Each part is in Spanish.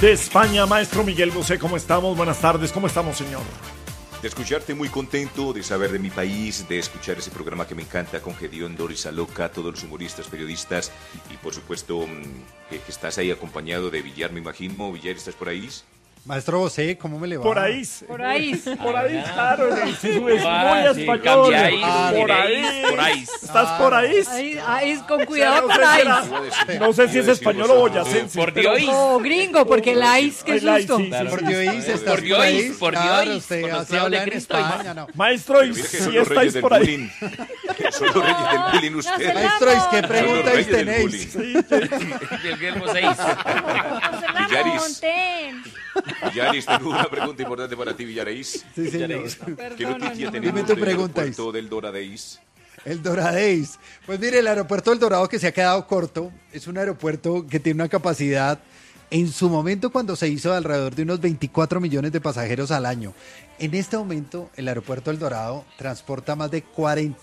de España. Maestro Miguel Bosé, ¿cómo estamos? Buenas tardes, ¿cómo estamos, señor? De escucharte, muy contento de saber de mi país, de escuchar ese programa que me encanta con Gedeón, Doris Aloca, todos los humoristas, periodistas y por supuesto que estás ahí acompañado de Villar, me imagino. Villar, ¿estás por ahí? Maestro José, ¿cómo me le va? Por ahí. Por ahí. Por ahí, claro. Sí, es muy Sí, español. por ahí. ¿Estás por ahí? Ahí, con cuidado con no, ice. No sé si es español o boyacense. Por Dios. O gringo, porque el ice, qué susto. Sí, sí, Por sí. Dios, ¿estás Por Dios, por ahí? por Claro, Dios, usted con los así clavos habla de en Cristo. España, ¿no? Maestro, ¿y Mira que si son los estáis reyes del por ahí? bullying. Que son los reyes del bullying ustedes. Maestro, ¿es qué Son los preguntas reyes del tenéis? bullying. Miguel 6. Villaris. Villaris, tengo una pregunta importante para ti, Villaris. Sí, señor. ¿Qué noticia tenemos Dime tu del pregunta, aeropuerto del Doradeis? El Doradeis. Pues mire, el aeropuerto del Dorado, que se ha quedado corto, es un aeropuerto que tiene una capacidad, en su momento cuando se hizo, de alrededor de unos 24 millones de pasajeros al año. En este momento, el aeropuerto del Dorado transporta más de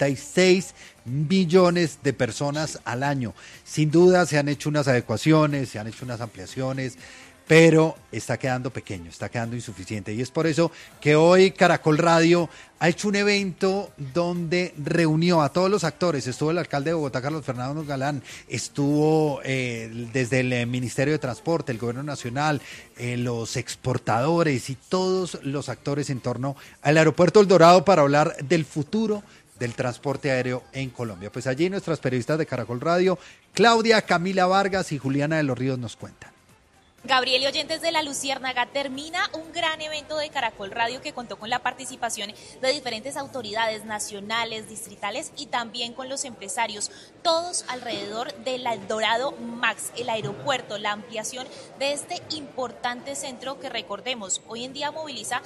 46 millones de personas al año. Sin duda se han hecho unas adecuaciones, se han hecho unas ampliaciones, pero está quedando pequeño, está quedando insuficiente. Y es por eso que hoy Caracol Radio ha hecho un evento donde reunió a todos los actores. Estuvo el alcalde de Bogotá, Carlos Fernando Galán, estuvo desde el Ministerio de Transporte, el Gobierno Nacional, los exportadores y todos los actores en torno al aeropuerto El Dorado para hablar del futuro del transporte aéreo en Colombia. Pues allí nuestras periodistas de Caracol Radio, Claudia, Camila Vargas y Juliana de los Ríos nos cuentan. Gabriel y oyentes de La Luciérnaga, termina un gran evento de Caracol Radio que contó con la participación de diferentes autoridades nacionales, distritales y también con los empresarios, todos alrededor del El Dorado Max, el aeropuerto, la ampliación de este importante centro que, recordemos, hoy en día moviliza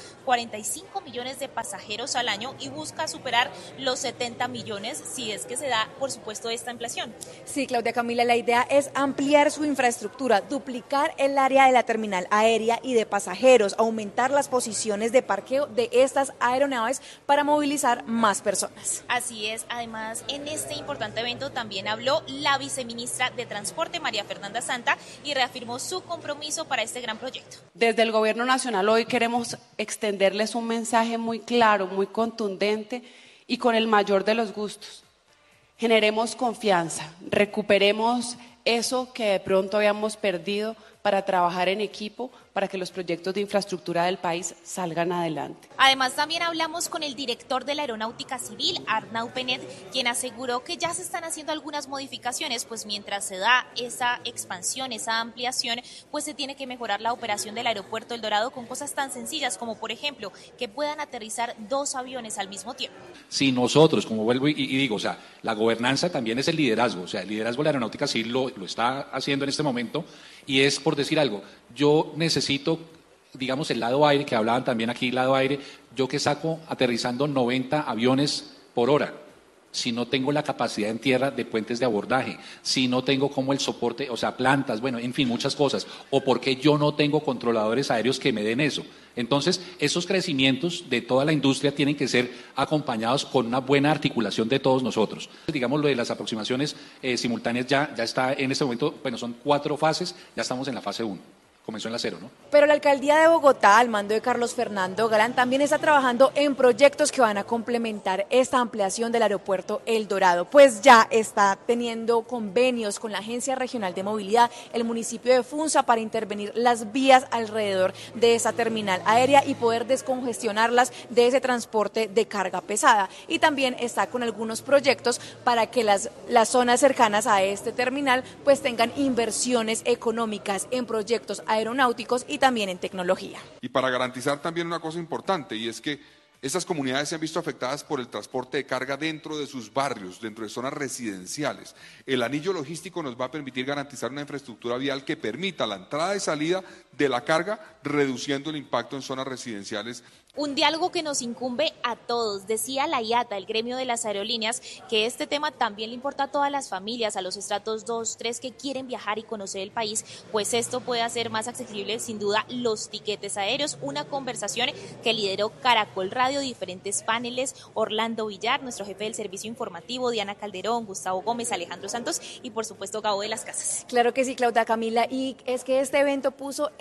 45 millones de pasajeros al año y busca superar los 70 millones si es que se da, por supuesto, esta ampliación. Sí, Claudia Camila, la idea es ampliar su infraestructura, duplicar el área de la terminal aérea y de pasajeros, aumentar las posiciones de parqueo de estas aeronaves para movilizar más personas. Así es, además en este importante evento también habló la viceministra de Transporte, María Fernanda Santa, y reafirmó su compromiso para este gran proyecto. Desde el Gobierno Nacional hoy queremos extenderles un mensaje muy claro, muy contundente y con el mayor de los gustos. Generemos confianza, recuperemos eso que de pronto habíamos perdido para trabajar en equipo para que los proyectos de infraestructura del país salgan adelante. Además, también hablamos con el director de la Aeronáutica Civil, Arnau Penet, quien aseguró que ya se están haciendo algunas modificaciones, pues mientras se da esa expansión, esa ampliación, pues se tiene que mejorar la operación del aeropuerto El Dorado con cosas tan sencillas como, por ejemplo, que puedan aterrizar 2 aviones al mismo tiempo. Si nosotros, como vuelvo y digo, o sea, la gobernanza también es el liderazgo, o sea, el liderazgo de la Aeronáutica Civil lo está haciendo en este momento, y es, por decir algo, yo necesito, digamos, el lado aire, que hablaban también aquí, lado aire, yo que saco aterrizando 90 aviones por hora, si no tengo la capacidad en tierra de puentes de abordaje, si no tengo como el soporte, o sea, plantas, bueno, en fin, muchas cosas, o porque yo no tengo controladores aéreos que me den eso. Entonces, esos crecimientos de toda la industria tienen que ser acompañados con una buena articulación de todos nosotros. Digamos, lo de las aproximaciones simultáneas ya está en este momento, bueno, son 4 fases, ya estamos en la fase 1. Comenzó en la 0, ¿no? Pero la alcaldía de Bogotá, al mando de Carlos Fernando Galán, también está trabajando en proyectos que van a complementar esta ampliación del aeropuerto El Dorado. Pues ya está teniendo convenios con la Agencia Regional de Movilidad, el municipio de Funza, para intervenir las vías alrededor de esa terminal aérea y poder descongestionarlas de ese transporte de carga pesada. Y también está con algunos proyectos para que las zonas cercanas a este terminal pues tengan inversiones económicas en proyectos aeronáuticos y también en tecnología. Y para garantizar también una cosa importante, y es que estas comunidades se han visto afectadas por el transporte de carga dentro de sus barrios, dentro de zonas residenciales. El anillo logístico nos va a permitir garantizar una infraestructura vial que permita la entrada y salida de la carga, reduciendo el impacto en zonas residenciales. Un diálogo que nos incumbe a todos, decía la IATA, el gremio de las aerolíneas, que este tema también le importa a todas las familias, a los estratos 2, 3 que quieren viajar y conocer el país, pues esto puede hacer más accesible sin duda los tiquetes aéreos. Una conversación que lideró Caracol Radio, diferentes paneles, Orlando Villar, nuestro jefe del servicio informativo, Diana Calderón, Gustavo Gómez, Alejandro Santos y por supuesto Gabo de las Casas. Claro que sí, Claudia Camila, y es que este evento puso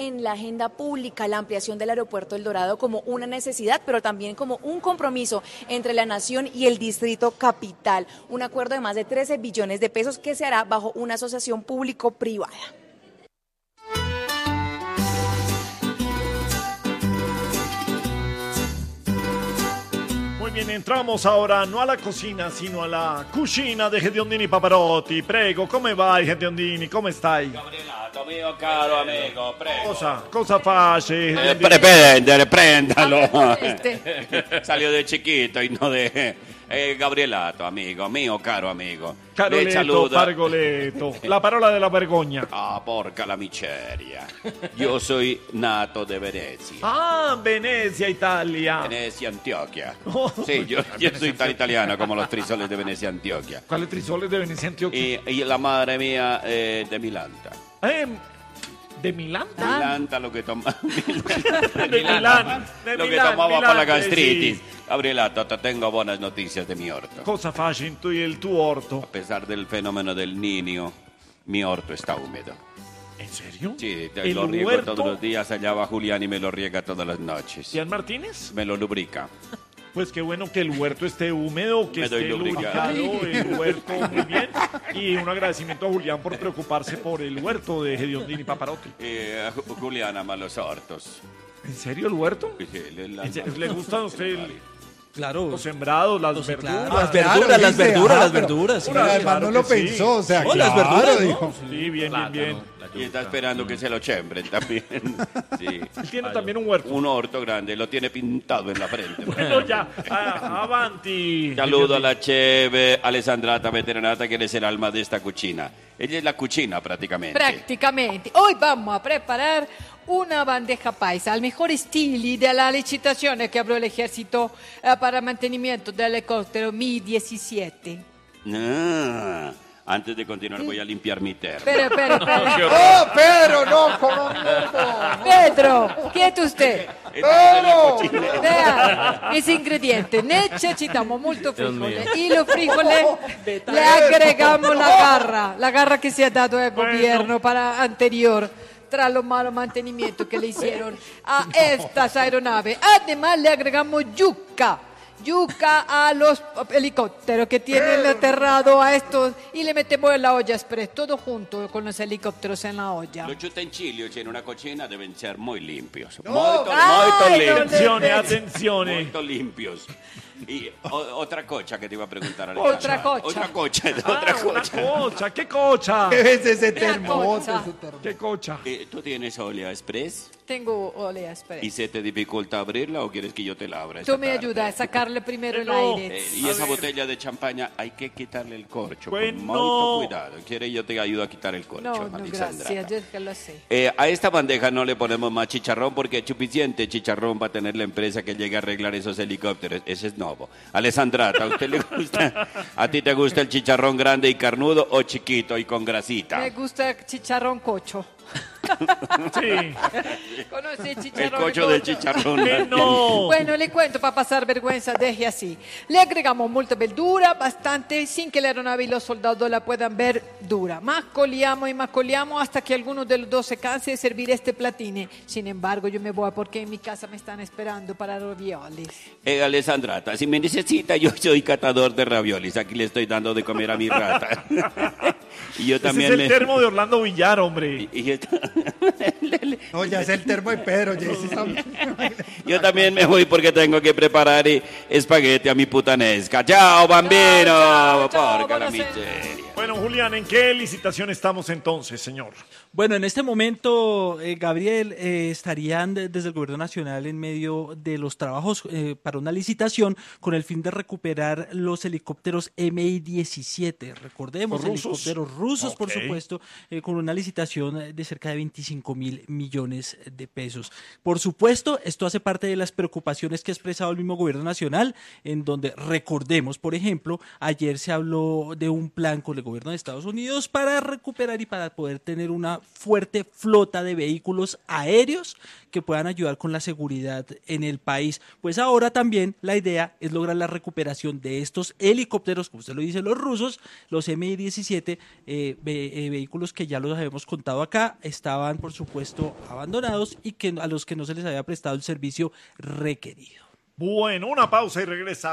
en la agenda pública la ampliación del aeropuerto El Dorado como una necesidad, pero también como un compromiso entre la nación y el distrito capital. Un acuerdo de más de 13 billones de pesos que se hará bajo una asociación público-privada. Muy bien, entramos ahora no a la cocina, sino a la cucina de Hediondini Paparotti. Prego, come vai Hediondini? Come stai? Gabrielato, mio caro amico, prego. Cosa face? Prendalo. Salió de chiquito y no de... Gabrielato, amigo, mio caro amigo. Caroletto, Pargoletto, la parola della vergogna. Ah, porca la miseria. Yo soy nato de Venecia. Ah, Venezia, Italia. Venecia, Antioquia. Sí, yo soy tan italiano como los frisoles de Venecia, Antioquia. ¿Cuáles frisoles de Venecia, Antioquia? Y la madre mía de Milanta. ¿De Milanta? Milanta, lo que tomaba. De Milán. Lo que tomaba para la gastritis. Sí. Gabrielato, te tengo buenas noticias de mi orto. Cosa fai il tuo orto? A pesar del fenómeno del Niño, mi orto está húmedo. ¿En serio? Sí, lo riego todos los días. Allá va Julián y me lo riega todas las noches. ¿Cian Martínez? Me lo lubrica. Pues qué bueno que el huerto esté húmedo, que esté lubricado el huerto muy bien. Y un agradecimiento a Julián por preocuparse por el huerto de Hediondini Paparotti. Julián ama los hortos. ¿En serio el huerto? ¿Le gusta a usted Claro. Los sembrados, las verduras. Claro, las verduras. Sí, además no lo pensó, o sea, las verduras, dijo. Sí, bien. Y está esperando que se lo chembren también. Sí. Él tiene también un huerto. Un orto grande, lo tiene pintado en la frente. Bueno, ya, avanti. Saludo a la chef Alessandrata Veteranata, que es el alma de esta cucina. Ella es la cucina prácticamente. Hoy vamos a preparar una bandeja paisa al mejor estilo de la licitación que abrió el ejército para mantenimiento del helicóptero Mi-17. Antes de continuar voy a limpiar mi termo. Espera. ¡Oh, Pedro, no, colombiano! Pedro, quieto usted. ¡Pedro! Vea, ese ingrediente. Necesitamos mucho frijole. Y los frijoles le agregamos la garra que se ha dado al gobierno anterior, tras los malos mantenimientos que le hicieron a estas aeronaves. Además le agregamos yuca a los helicópteros que tienen aterrado a estos y le metemos en la olla express, todo junto con los helicópteros en la olla. Los utensilios en una cocina deben ser muy limpios. Attenzione. Muy limpios. Y otra cocha que te iba a preguntar, Alejandra. Otra cocha. ¿Qué cocha? ¿Qué es ese termo? ¿Qué cocha? ¿Tú tienes olla express? Tengo olea express. ¿Y se te dificulta abrirla o quieres que yo te la abra? Tú me ayudas a sacarle primero el aire. Y esa botella de champaña hay que quitarle el corcho. Con mucho cuidado. ¿Quieres yo te ayudo a quitar el corcho? No, gracias, yo que lo sé. A esta bandeja no le ponemos más chicharrón porque es suficiente chicharrón va a tener la empresa que llegue a arreglar esos helicópteros. Ese es nuevo. Alessandrata, ¿a usted le gusta? ¿A ti te gusta el chicharrón grande y carnudo o chiquito y con grasita? Me gusta el chicharrón cocho. Sí. ¿Conoce el chicharrón? El cocho del chicharrón. No. Bueno, le cuento para pasar vergüenza, deje así. Le agregamos mucha verdura, bastante, sin que la aeronave y los soldados la puedan ver dura. Mascoleamos hasta que alguno de los dos se canse de servir este platine. Sin embargo, yo me voy porque en mi casa me están esperando para raviolis. Alessandrata, si me necesita, yo soy catador de raviolis. Aquí le estoy dando de comer a mi rata. Y yo también ese es el termo de Orlando Villar, hombre. No, ya es el termo de Pedro. Yo también me voy porque tengo que preparar espagueti a mi putanesca. ¡Chao, bambino! Porca la miseria. Bueno, Julián, ¿en qué licitación estamos entonces, señor? Bueno, en este momento, Gabriel, estarían desde el Gobierno Nacional en medio de los trabajos para una licitación con el fin de recuperar los helicópteros Mi-17. Recordemos, helicópteros rusos, por supuesto, con una licitación de cerca de 25.000 millones de pesos. Por supuesto, esto hace parte de las preocupaciones que ha expresado el mismo Gobierno Nacional, en donde, recordemos, por ejemplo, ayer se habló de un plan con gobierno de Estados Unidos para recuperar y para poder tener una fuerte flota de vehículos aéreos que puedan ayudar con la seguridad en el país. Pues ahora también la idea es lograr la recuperación de estos helicópteros, como usted lo dice, los rusos, los Mi-17, vehículos que ya los habíamos contado acá, estaban por supuesto abandonados y que a los que no se les había prestado el servicio requerido. Bueno, una pausa y regresa.